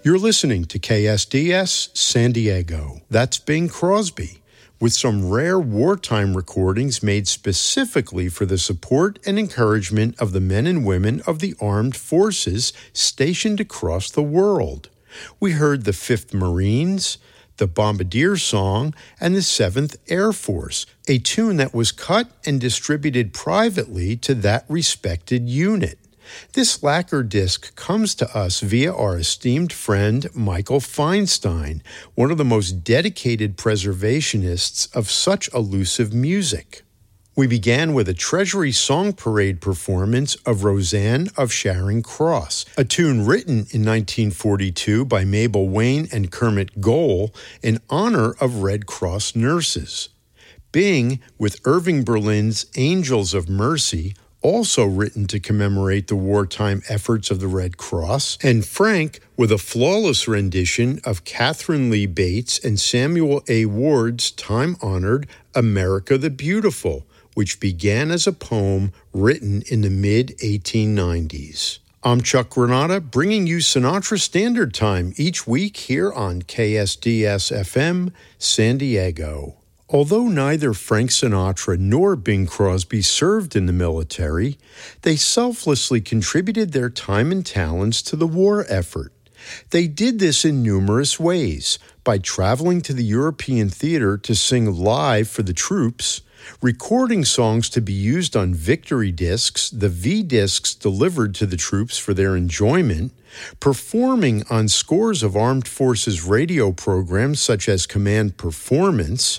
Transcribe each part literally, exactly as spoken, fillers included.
You're listening to K S D S San Diego. That's Bing Crosby, with some rare wartime recordings made specifically for the support and encouragement of the men and women of the armed forces stationed across the world. We heard the fifth Marines, the Bombardier Song, and the seventh Air Force, a tune that was cut and distributed privately to that respected unit. This lacquer disc comes to us via our esteemed friend Michael Feinstein, one of the most dedicated preservationists of such elusive music. We began with a Treasury Song Parade performance of Roseanne of Charing Cross, a tune written in nineteen forty-two by Mabel Wayne and Kermit Gohl in honor of Red Cross nurses. Bing with Irving Berlin's Angels of Mercy, also written to commemorate the wartime efforts of the Red Cross, and Frank with a flawless rendition of Catherine Lee Bates and Samuel A. Ward's time-honored America the Beautiful, which began as a poem written in the mid eighteen nineties. I'm Chuck Granata, bringing you Sinatra Standard Time each week here on K S D S F M San Diego. Although neither Frank Sinatra nor Bing Crosby served in the military, they selflessly contributed their time and talents to the war effort. They did this in numerous ways, by traveling to the European theater to sing live for the troops, recording songs to be used on victory discs, the V-discs delivered to the troops for their enjoyment, performing on scores of armed forces radio programs such as Command Performance,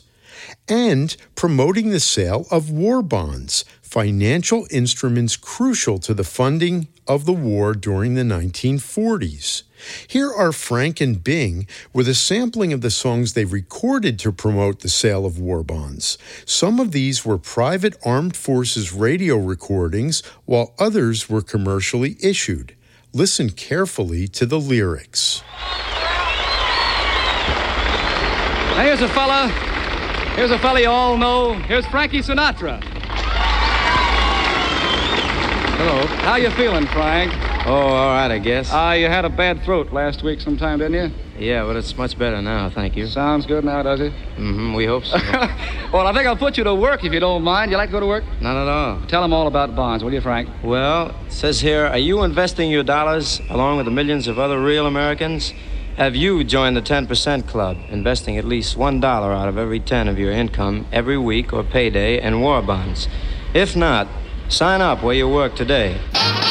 and promoting the sale of war bonds, financial instruments crucial to the funding of the war during the nineteen forties. Here are Frank and Bing with a sampling of the songs they recorded to promote the sale of war bonds. Some of these were private armed forces radio recordings, while others were commercially issued. Listen carefully to the lyrics. Now here's a fella... Here's a fella you all know. Here's Frankie Sinatra. Hello. How you feeling, Frank? Oh, all right, I guess. Ah, uh, you had a bad throat last week sometime, didn't you? Yeah, but it's much better now, thank you. Sounds good now, does it? Mm-hmm, we hope so. Well, I think I'll put you to work if you don't mind. You like to go to work? Not at all. Tell them all about bonds, will you, Frank? Well, it says here, are you investing your dollars along with the millions of other real Americans? Have you joined the ten percent Club, investing at least one dollar out of every ten of your income every week or payday in war bonds? If not, sign up where you work today.